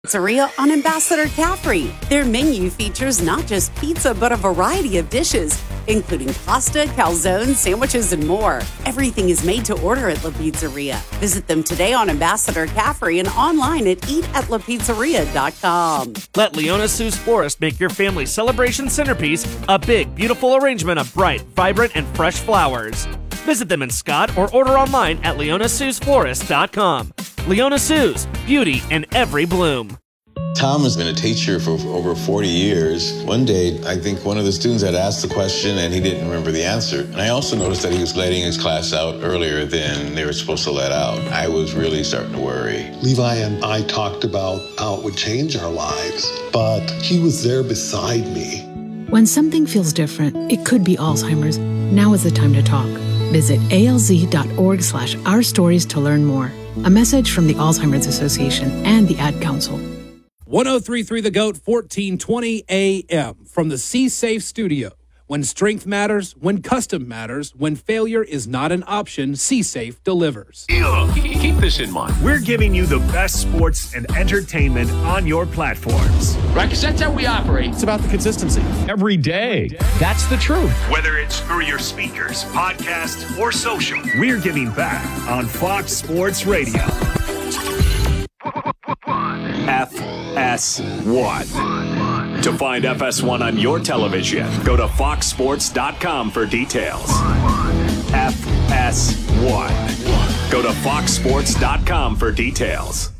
Pizzeria on Ambassador Caffrey. Their menu features not just pizza, but a variety of dishes, including pasta, calzones, sandwiches, and more. Everything is made to order at La Pizzeria. Visit them today on Ambassador Caffrey and online at eatatlapizzeria.com. Let Leona Sue's Florist make your family celebration centerpiece a big, beautiful arrangement of bright, vibrant, and fresh flowers. Visit them in Scott or order online at leonasuesflorist.com. Leona Sue's, beauty in every bloom. Tom has been a teacher for over 40 years. One day, I think one of the students had asked the question and he didn't remember the answer. And I also noticed that he was letting his class out earlier than they were supposed to let out. I was really starting to worry. Levi and I talked about how it would change our lives, but he was there beside me. When something feels different, it could be Alzheimer's. Now is the time to talk. Visit alz.org/ourstories to learn more. A message from the Alzheimer's Association and the Ad Council. 103.3 The GOAT, 1420 AM from the C-Safe studio. When strength matters, when custom matters, when failure is not an option, C-Safe delivers. Keep this in mind. We're giving you the best sports and entertainment on your platforms. Right, because that's how we operate. It's about the consistency. Every day. That's the truth. Whether it's through your speakers, podcast, or social, we're giving back on Fox Sports Radio. FS1. To find FS1 on your television, go to foxsports.com for details. FS1. Go to foxsports.com for details.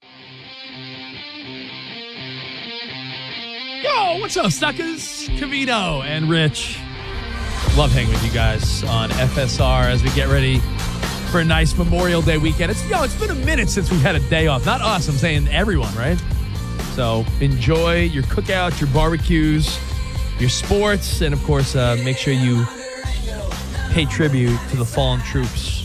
Yo, what's up, suckers? Covino and Rich. Love hanging with you guys on FSR as we get ready for a nice Memorial Day weekend. It's been a minute since we've had a day off. Not us, I'm saying everyone, right? So enjoy your cookouts, your barbecues, your sports, and of course, make sure you pay tribute to the fallen troops.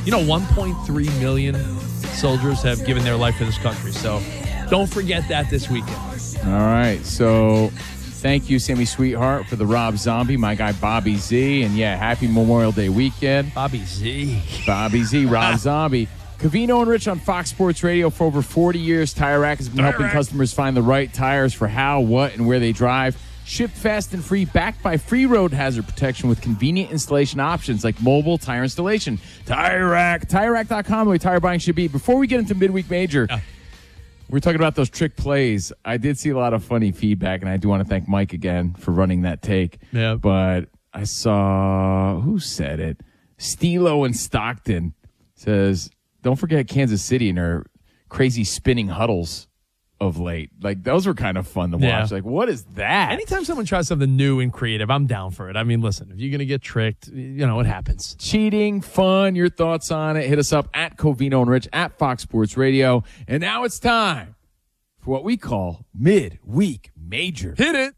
1.3 million soldiers have given their life to this country. So don't forget that this weekend. All right. So thank you, Sammy Sweetheart, for the Rob Zombie, my guy Bobby Z. And yeah, happy Memorial Day weekend. Bobby Z, Rob Zombie. Covino and Rich on Fox Sports Radio for over 40 years. Tire Rack has been helping customers find the right tires for how, what, and where they drive. Shipped fast and free, backed by free road hazard protection with convenient installation options like mobile tire installation. Tire Rack, TireRack.com, the way tire buying should be. Before we get into Midweek Major, we're talking about those trick plays. I did see a lot of funny feedback, and I do want to thank Mike again for running that take. Yeah. But I saw, who said it? Stilo in Stockton says, don't forget Kansas City and their crazy spinning huddles of late. Like, those were kind of fun to watch. Yeah. Like, what is that? Anytime someone tries something new and creative, I'm down for it. I mean, listen, if you're going to get tricked, it happens. Cheating, fun, your thoughts on it. Hit us up at Covino and Rich at Fox Sports Radio. And now it's time for what we call Midweek Major. Hit it.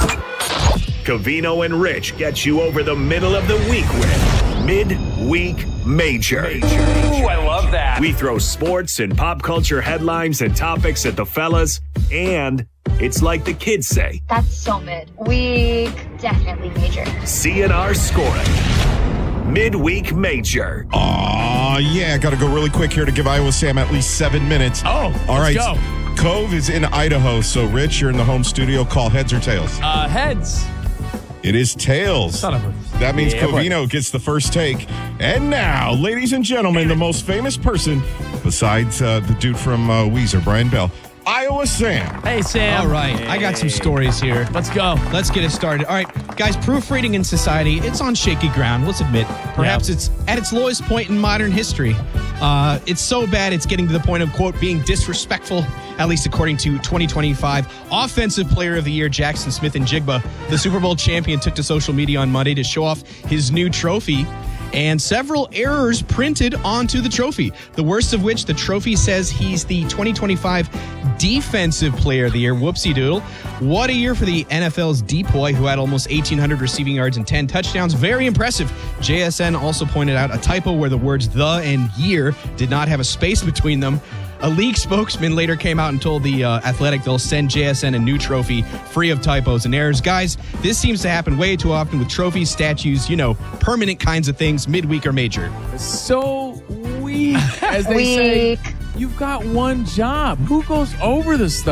Covino and Rich get you over the middle of the week with Midweek Major. Ooh, I love that. We throw sports and pop culture headlines and topics at the fellas, and it's like the kids say. That's so mid. Week, definitely major. CNR scoring. Midweek Major. Yeah, got to go really quick here to give Iowa Sam at least 7 minutes. Oh, all right. Let's go. Cove is in Idaho, so Rich, you're in the home studio. Call heads or tails? Heads. It is tails. That means Covino gets the first take. And now, ladies and gentlemen, the most famous person besides the dude from Weezer, Brian Bell, Iowa Sam. Hey, Sam. All right. I got some stories here. Let's go. Let's get it started. All right, guys, proofreading in society, it's on shaky ground. Let's admit. Perhaps it's at its lowest point in modern history. It's so bad it's getting to the point of, quote, being disrespectful, at least according to 2025 Offensive Player of the Year Jackson Smith-Njigba. The Super Bowl champion took to social media on Monday to show off his new trophy, and several errors printed onto the trophy. The worst of which, the trophy says he's the 2025 Defensive Player of the Year. Whoopsie doodle. What a year for the NFL's Depoy, who had almost 1,800 receiving yards and 10 touchdowns. Very impressive. JSN also pointed out a typo where the words the and year did not have a space between them. A league spokesman later came out and told the Athletic they'll send JSN a new trophy free of typos and errors. Guys, this seems to happen way too often with trophies, statues, permanent kinds of things, midweek or major. So weak, as they say. You've got one job. Who goes over the stuff?